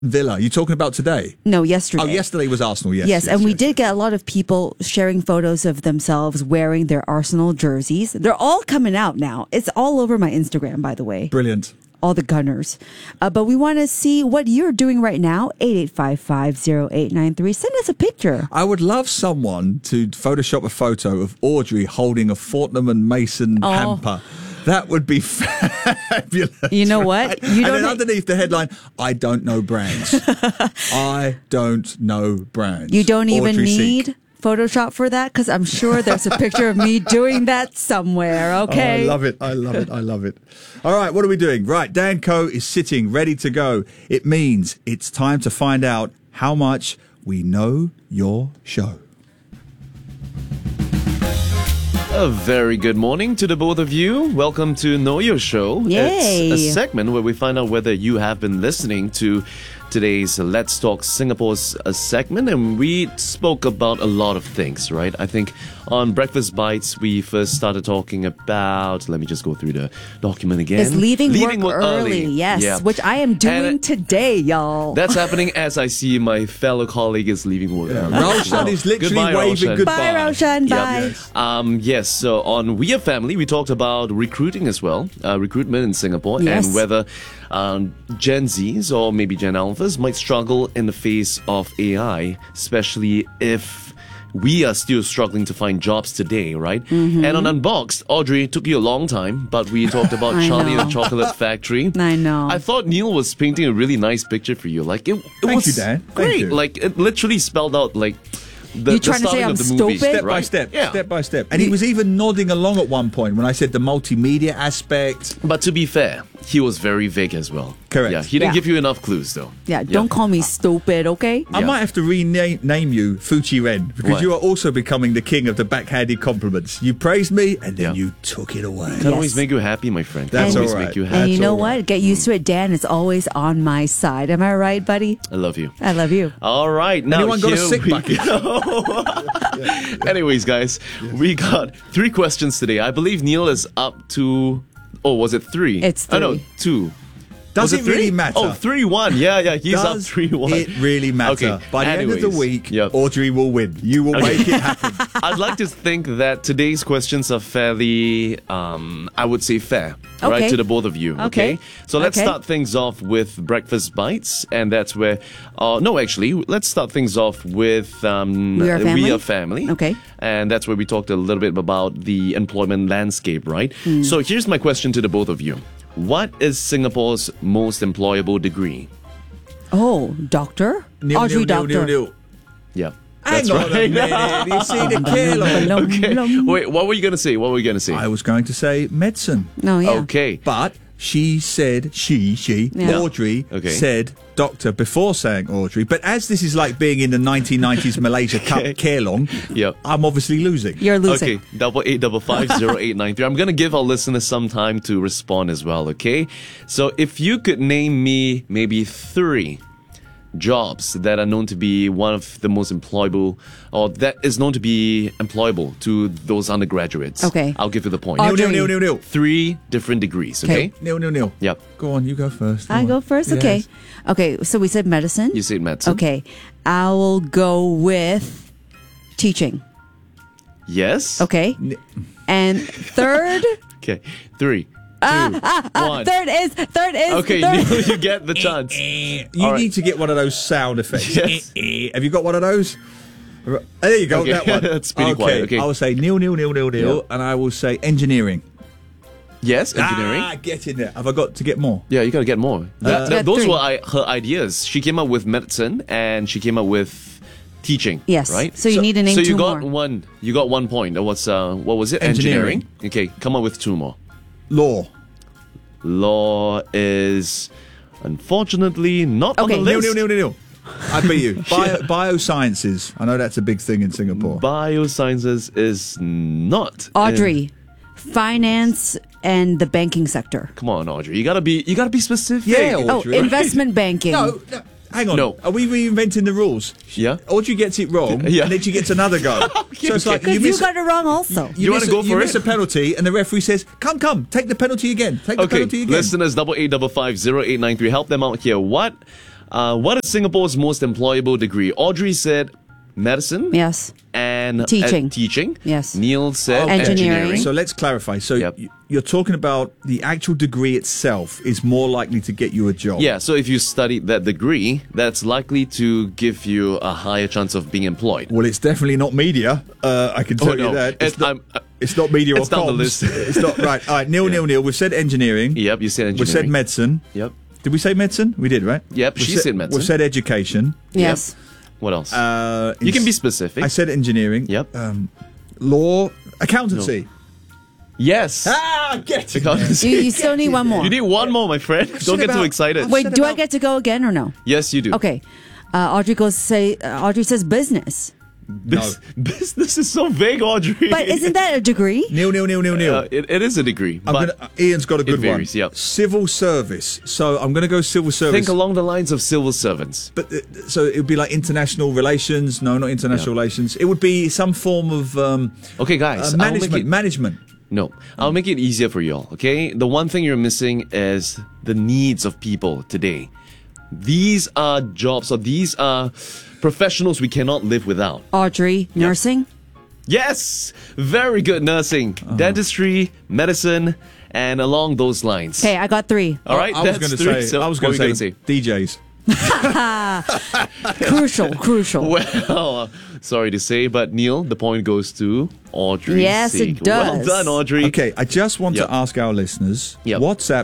Villa. You talking about today? No, yesterday. Oh, yesterday was Arsenal, yes. Yes, and we did get a lot of people sharing photos of themselves wearing their Arsenal jerseys. They're all coming out now. It's all over my Instagram, by the way. Brilliant. All the Gunners. But we want to see what you're doing right now. 88550893. Send us a picture. I would love someone to Photoshop a photo of Audrey holding a Fortnum and Mason hamper. That would be fabulous. You know what? And then underneath the headline, I don't know brands. I don't know brands. You don't even Audrey need Seek. Photoshop for that, because I'm sure there's a picture of me doing that somewhere, okay? Oh, I love it. I love it. I love it. All right, what are we doing? Right, Dan Coe is sitting ready to go. It means it's time to find out how much we know your show. A very good morning to the both of you. Welcome to Know Your Show. Yay. It's a segment where we find out whether you have been listening to today's Let's Talk Singapore's segment, and we spoke about a lot of things, right? I think on Breakfast Bites, we first started talking about, let me just go through the document again. It's leaving work early. Yes, yeah. which I am doing today, y'all. That's happening as I see my fellow colleague is leaving work early. Raushan is literally Goodbye, waving Raushan. goodbye. Bye, Raushan. Bye. Yes, so on We Are Family, we talked about recruiting as well, recruitment in Singapore, Yes. and whether Gen Zs or maybe Gen Alphas might struggle in the face of AI, especially if we are still struggling to find jobs today, right? Mm-hmm. And on Unboxed, Audrey, it took you a long time, but we talked about I Charlie know. and the Chocolate Factory. I know. I thought Neil was painting a really nice picture for you. Like, it Thank was you, Dan. Thank great. you. Like, it literally spelled out, like, the, You the trying to say starting I'm of the movie. stupid? Step by right? step, Yeah. step by step. And he was even nodding along at one point when I said the multimedia aspect. But to be fair, he was very vague as well. Correct. Yeah, he didn't Yeah. give you enough clues though. Yeah, don't call me stupid, okay? I Yeah. might have to rename you Fuchi Ren because Why? you are also becoming the king of the backhanded compliments. You praised me and then Yeah. you took it away. Can always make you happy, my friend. That's Can always all right. make you And happy. you know all right. what? Get used to it. Dan is always on my side. Am I right, buddy? I love you. I love you. All right, now Anyone got a here sick we bucket? Anyways, guys, we got 3 questions today. I believe Neil is up to. Oh, was it 3? It's Oh no, 3. 2. Does Was it really 3? matter? Oh, 3-1. Yeah, he's up Does 3-1. it really matter? Okay, By the end of the anyways, week, yep. Audrey will win. You will make it happen. I'd like to think that today's questions are fairly, I would say fair, right, Okay. to the both of you. Okay. So let's Okay. start things off with Breakfast Bites, and that's where, no, actually, let's start things off with We Are Family? We Are Family. Okay. And that's where we talked a little bit about the employment landscape, right? Hmm. So here's my question to the both of you. What is Singapore's most employable degree? Oh, doctor? Audrey Doctor. Yeah. Hang That's on right. a minute. You see the kill on. Okay. Wait, what were you going to say? What were you going to say? I was going to say medicine. No, yeah. Okay. But she said, Yeah. Audrey Okay. said doctor before saying Audrey. But as this is like being in the 1990s Malaysia Cup Kelong, Yep. I'm obviously losing. You're losing. Okay, 88550893. I'm gonna give our listeners some time to respond as well. Okay, so if you could name me maybe 3 jobs that are known to be one of the most employable, or that is known to be employable to those undergraduates. Okay. I'll give you the point. Audrey. Nil. 3 different degrees. Okay. Nil. Yep. Go on, you go first. I go first? Yes. Okay. Okay, so we said medicine. You said medicine. Okay. I will go with teaching. Yes. Okay. And third, Okay. 3, 2, 1. third is Okay, third. Neil, you get the chance. You All right. need to get one of those sound effects. Yes. Have you got one of those? There you go, Okay. that one. That's pretty quiet, okay. I will say nil, Yeah. and I will say engineering. Yes, engineering. Get in there. Have I got to get more? Yeah, you gotta get more. Yeah, those 3. were her ideas. She came up with medicine and she came up with teaching. Yes. Right. So you need to name So you 2 got more. one. You got 1 point. That was what was it? Engineering. Okay, come up with 2 more. Law. Law is unfortunately not Okay. on the list. Nil. I beat you. Biosciences. I know that's a big thing in Singapore. Biosciences is not. Audrey, finance and the banking sector. Come on, Audrey. You gotta be specific. Yeah, Oh, Audrey. investment banking. No, hang on. No. Are we reinventing the rules? Yeah. Audrey gets it wrong, Yeah. and then she gets another go. So it's like Because you got it wrong also. You wanna go for miss it? a penalty, and the referee says, "Come, take the penalty again. Take the Okay, penalty again." listeners, 88550893. Help them out here. What What is Singapore's most employable degree? Audrey said medicine. Yes. And Teaching. teaching. Yes. Neil said Engineering. engineering. So let's clarify. So Yep. you're talking about the actual degree itself is more likely to get you a job. Yeah, so if you study that degree, that's likely to give you a higher chance of being employed. Well, it's definitely not media. I can tell no. you that. It- It's not media it's or down the comms. list. It's not right. All right, Neil. We've said engineering. Yep, you said engineering. We've said medicine. Yep. Did we say medicine? We did, right? Yep, she said medicine. We've said education. Yes. What else? Uh, you can be specific. I said engineering. Yep. Law, accountancy. yes. Get it. Because You still need one more. you need one more, my friend. Don't get too about- excited. Wait, said do I about- get to go again or no? Yes, you do. Okay. Audrey says business. This is so vague, Audrey. But isn't that a degree? Neil. It is a degree. But Ian's got a good varies, one. yep. Civil service. So I'm going to go civil service. think along the lines of civil servants. But so it would be like international relations. No, not international relations. It would be some form of Okay, guys. I'll make management. it- Management. No, I'll make it easier for y'all, okay? The one thing you're missing is the needs of people today. These are jobs, or these are professionals we cannot live without. Audrey, nursing? Yes! Very good nursing, dentistry, medicine, and along those lines. Okay, I got 3. All right, I was that's going to three. say. So I was what going were you to say DJs. Crucial. Well, sorry to say, but Neil, the point goes to Audrey. Yes, C. it does. Well done, Audrey. Okay, I just want Yep. to ask our listeners. Yep. WhatsApp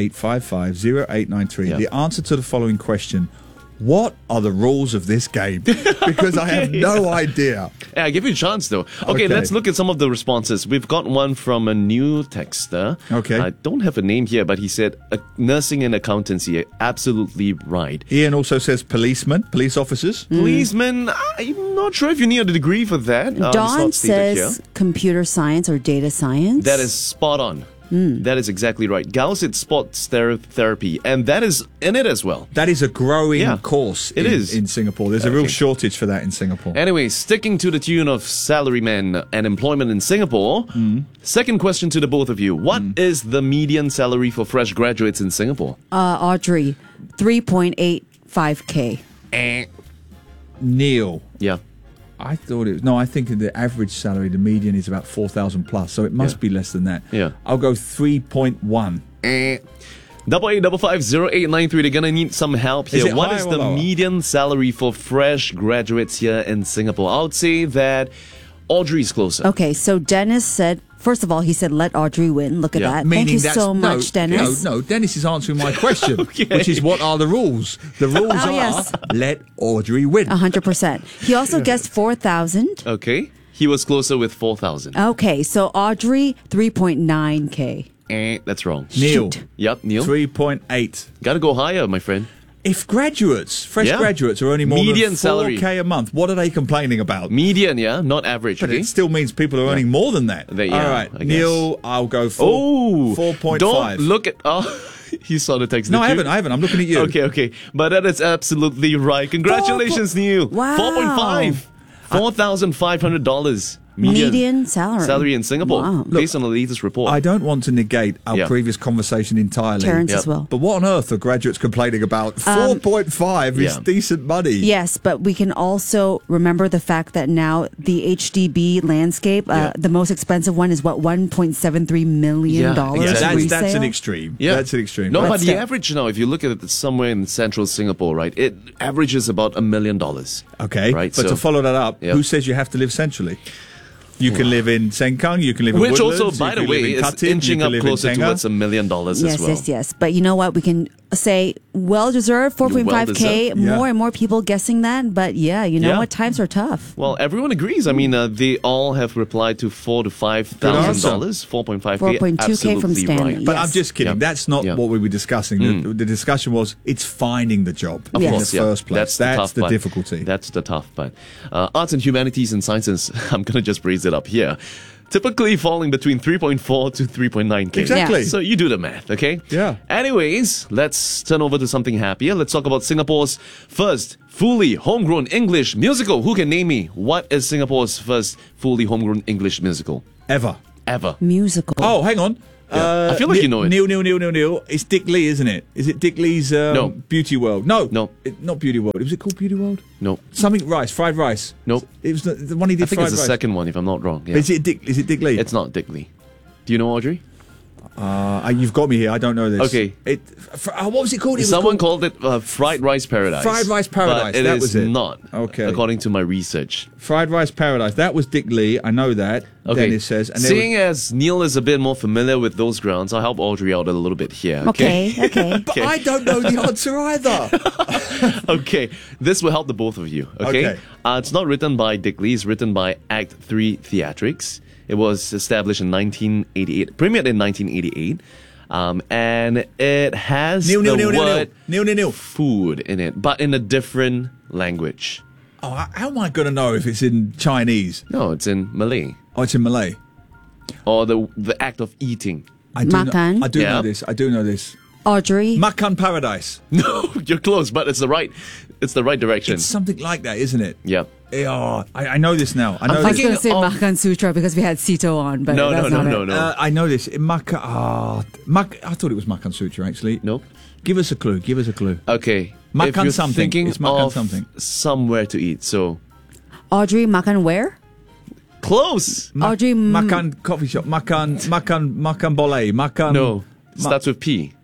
88550893. Yep. The answer to the following question: what are the rules of this game? Because I have no idea. Yeah, I give you a chance though. Okay, Okay. let's look at some of the responses. We've got one from a new texter. Okay. I don't have a name here, but he said nursing and accountancy. Absolutely right. Ian also says police officers. Policeman, I'm not sure if you need a degree for that. It's Dawn not stated says here. computer science or data science. That is spot on. That is exactly right. Gal said sports therapy, and that is in it as well. That is a growing Yeah, course it is. in Singapore. There's a real Okay. shortage for that in Singapore. Anyway, sticking to the tune of salarymen and employment in Singapore, second question to the both of you. What is the median salary for fresh graduates in Singapore? Audrey, 3.85K. Neil, Yeah. I thought it was, no, I think the average salary, the median is about 4,000 plus, so it must Yeah. be less than that. Yeah. I'll go 3.1. 88550893. They're gonna need some help Is here. it What higher is or the lower? median salary for fresh graduates here in Singapore? I would say that Audrey's closer. Okay, so Dennis said, first of all, he said, let Audrey win. Look at Yeah. that. Thank you so much, Dennis. No, Dennis is answering my question, which is what are the rules? The rules are yes. let Audrey win. 100%. He also guessed 4,000. Okay. He was closer with 4,000. Okay, so Audrey, 3.9K. That's wrong. Neil, Shoot. Yep, Neil. 3.8. Gotta go higher, my friend. If fresh Yeah. graduates are earning more Median than 4K salary. a month, what are they complaining about? Median, yeah, not average. But Okay? it still means people are earning more than that. They- yeah, All right, I guess. Neil, I'll go Oh, 4.5. Don't look at. Oh, you saw the text. No, did I you? haven't. I'm looking at you. Okay. But that is absolutely right. Congratulations, Neil. Wow. 4.5. $4,500. Median salary. Salary in Singapore, Wow. based on the latest report. I don't want to negate our Yeah. previous conversation entirely. Terrence Yep. as well. But what on earth are graduates complaining about? 4.5 is Yeah. decent money. Yes, but we can also remember the fact that now the HDB landscape, Yeah. the most expensive one is what, $1.73 million Yeah, Yeah, exactly. that's an resale? extreme. Yeah. That's an extreme. No, But but the still. average now, if you look at it somewhere in central Singapore, right, it averages about $1 million. Okay, Right, but so- to follow that up, Yeah. who says you have to live centrally? You can live in Sengkang, you can live in Which Woodlands, also, by you the can way, live in is Katib, inching you can up live in closer Tengah. towards $1 million as Yes, well. yes. But you know what? We can say well-deserved, 4.5K, Well-deserved. Yeah. more and more people guessing that. But yeah, you know Yeah. what? Times are tough. Well, everyone agrees. I mean, they all have replied to $4,000 to $5,000. 4.5K, 4.2K from absolutely Stanley. right. But Yes. I'm just kidding. Yeah. That's not Yeah. what we were discussing. The discussion was it's finding the job Of in course, the yeah. first place. That's tough the part. difficulty. That's the tough part. Arts and humanities and sciences, I'm going to just raise it up here. Typically falling between 3.4 to 3.9K. Exactly. Yeah. So you do the math, okay? Yeah. Anyways, let's turn over to something happier. Let's talk about Singapore's first fully homegrown English musical. Who can name me? What is Singapore's first fully homegrown English musical? Ever. Ever. Musical. Oh, hang on. I feel like you know it. Neil. It's Dick Lee, isn't it? Is it Dick Lee's No. Beauty World? No. Not Beauty World. Was it called Beauty World? No. Something rice, fried rice. Nope. It was the one he did I think fried it's the rice. second one, if I'm not wrong. Yeah. Is it Dick Lee? It's not Dick Lee. Do you know Audrey? You've got me here. I don't know this. Okay. What was it called? It was Someone called it Fried Rice Paradise. Fried Rice Paradise, But it that is was it. not. Okay. According to my research. Fried Rice Paradise. That was Dick Lee. I know that. Okay. Dennis says. And there Seeing as Neil is a bit more familiar with those grounds, I'll help Audrey out a little bit here. Okay. but I don't know the answer either. Okay. This will help the both of you. Okay. Okay. It's not written by Dick Lee. It's written by Act 3 Theatrics. It was established in 1988. Premiered in 1988. And it has the word food in it, but in a different language. Oh, how am I going to know if it's in Chinese? No, it's in Malay. Oh, it's in Malay. Or the act of eating. I do Makan. Know, I do Yeah. know this. I do know this. Audrey. Makan Paradise. No, you're close, but it's the right direction. It's something like that, isn't it? Yep. Oh, I know this now. I know I was this. going to say of- Makan Sutra because we had Sito on, but No, that's no, not no, it. no. I know this. I thought it was Makan Sutra, actually. Nope. Give us a clue. Give us a clue. Okay. Makan if you're something. thinking It's makan of something. somewhere to eat, so Audrey Makan where? close. Audrey Makan coffee shop. Makan boleh. Makan. No, starts with P.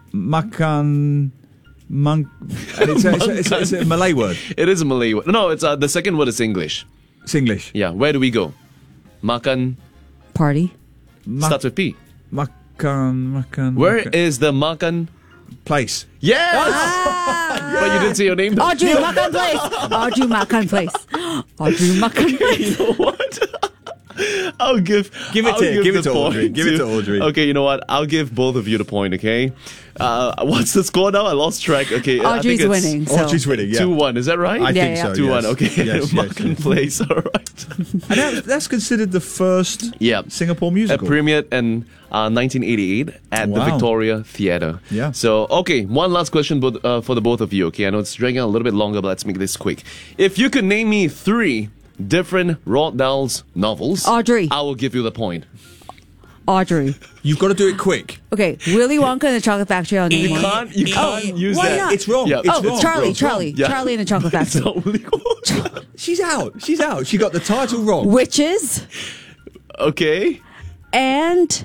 Makan. And it's a Malay word. It is a Malay word. No, it's the second word is English. It's English. Yeah, where do we go? Makan Party. starts with P. Makan. Where is the makan place? Yes! But you didn't say your name. Audrey Makan Place. Audrey Makan Place. Audrey Makan Place. You know what? I'll give Give it the to Audrey. point Give it to Audrey. Okay, you know what? I'll give both of you the point, okay? What's the score now? I lost track. Okay, I Audrey's think it's winning. So. She's winning. Yeah. 2-1, is that right? I Yeah, think yeah. so. 2-1, yes. okay. Yes, Makan Place, all right. And that's considered the first Yeah. Singapore It musical. premiered in 1988 at the Wow. Victoria Theatre. Yeah. So, okay, one last question for the both of you, okay? I know it's dragging a little bit longer, but let's make this quick. If you could name me 3 different Roald Dahl's novels, Audrey. I will give you the point. Audrey. You've got to do it quick. Okay, Willy Wonka and the Chocolate Factory. I'll name You one. can't use why that. not? It's wrong. Yeah. It's Oh, wrong. Charlie, Wrong. Charlie, Yeah. Charlie and the Chocolate It's Factory. not really cool. She's out. She's out. She got the title wrong. Witches Okay. and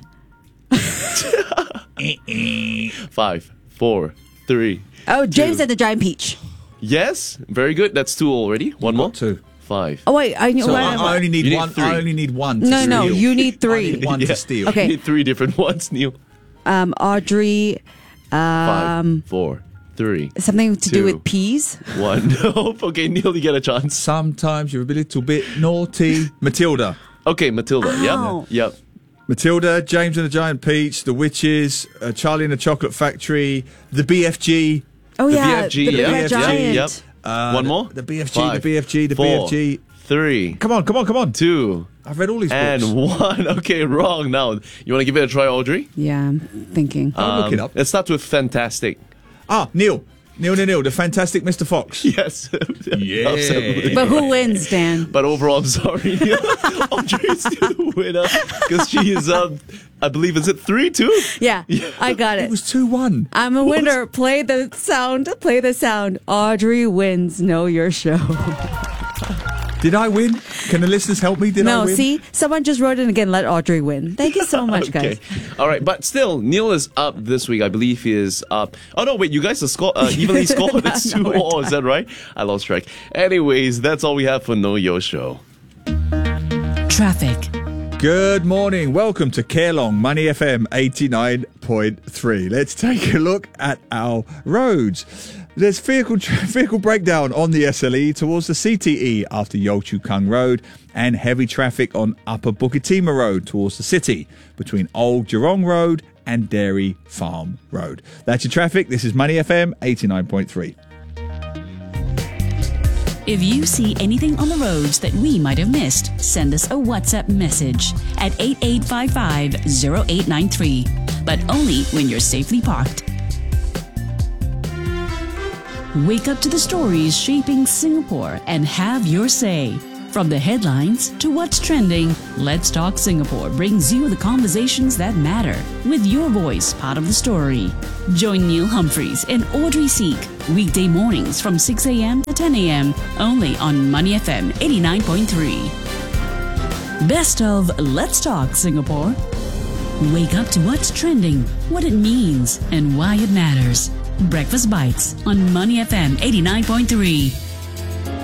5, 4, 3. James and the Giant Peach. Yes, very good. That's 2 already. One more. Got 2. 5. Oh wait, I knew. So wait, I only need You need one. 3. I only need one. To No, steal. no, you need 3. I need one to steal. Okay. You need 3 different ones, Neil. Audrey. 5, 4, 3, Something to do 2. with peas. 1. Nope. Okay, Neil, you get a chance. Sometimes you're a little bit naughty. Matilda. Okay, Matilda. Ow. Yep. Matilda, James and the Giant Peach, The Witches, Charlie and the Chocolate Factory, The BFG. Oh The yeah, BFG, the yeah. Red Giant. Yep. One more? The BFG, 5, the BFG, the 4, BFG. 3, Come on. 2, I've read all these and books. 1. Okay, wrong. Now, you want to give it a try, Audrey? Yeah, I'm thinking. I'll look it up. It starts with fantastic. Neil, the Fantastic Mr. Fox. Yes. Yeah. Absolutely. But who wins, Dan? But overall, I'm sorry. Audrey's still the winner because she is, I believe, is it 3-2? Yeah, I got It it. was 2-1. I'm a winner. Play the sound. Play the sound. Audrey wins. Know your show. Did I win? Can the listeners help me? Did I No, win? see, someone just wrote in again. Let Audrey win. Thank you so much, Okay. guys. All right. But still, Neil is up this week. I believe he is up. Oh, no, wait. You guys are evenly scored. It's No, 2-all. Is that right? I lost track. Anyways, that's all we have for Know Your Show. Traffic. Good morning. Welcome to Carelong Money FM 89.3. Let's take a look at our roads. There's vehicle breakdown on the SLE towards the CTE after Yio Chu Kang Road and heavy traffic on Upper Bukit Timah Road towards the city between Old Jurong Road and Dairy Farm Road. That's your traffic. This is Money FM 89.3. If you see anything on the roads that we might have missed, send us a WhatsApp message at 8855-0893. But only when you're safely parked. Wake up to the stories shaping Singapore and have your say. From the headlines to what's trending, Let's Talk Singapore brings you the conversations that matter with your voice part of the story. Join Neil Humphreys and Audrey Seek weekday mornings from 6 a.m. to 10 a.m. only on Money FM 89.3. Best of Let's Talk Singapore. Wake up to what's trending, what it means, and why it matters. Breakfast Bites on Money FM 89.3.